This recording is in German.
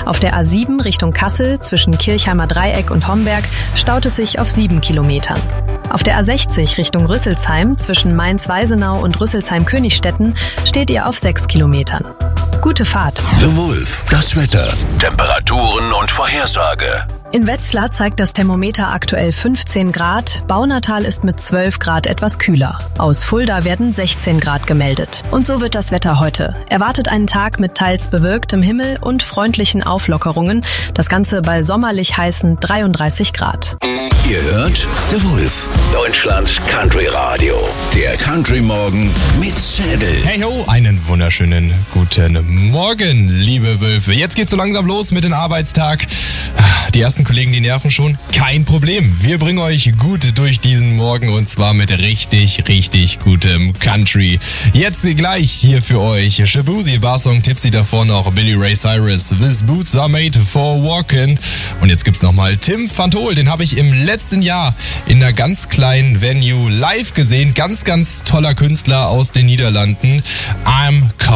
Auf der A7 Richtung Kassel zwischen Kirchheimer Dreieck und Homberg staut es sich auf 7 Kilometern. Auf der A60 Richtung Rüsselsheim zwischen Mainz-Weisenau und Rüsselsheim-Königstetten steht ihr auf 6 Kilometern. Gute Fahrt. The Wolf, das Wetter, Temperaturen und Vorhersage. In Wetzlar zeigt das Thermometer aktuell 15 Grad, Baunatal ist mit 12 Grad etwas kühler. Aus Fulda werden 16 Grad gemeldet. Und so wird das Wetter heute. Erwartet einen Tag mit teils bewölktem Himmel und freundlichen Auflockerungen. Das Ganze bei sommerlich heißen 33 Grad. Ihr hört The Wolf, Deutschlands Country Radio. der Country Morgen mit Schädel. Hey ho, einen wunderschönen guten Morgen, liebe Wölfe. Jetzt geht's so langsam los mit dem Arbeitstag. Die ersten Kollegen, die nerven schon. Kein Problem. Wir bringen euch gut durch diesen Morgen und zwar mit richtig, richtig gutem Country. Jetzt gleich hier für euch Shabuzi, Barsong, Tipsy, davor noch Billy Ray Cyrus. These boots are made for walking. Und jetzt gibt's nochmal Tim van Tol. Den habe ich im letzten Jahr in einer ganz kleinen Venue live gesehen. Ganz, ganz toller Künstler aus den Niederlanden. I'm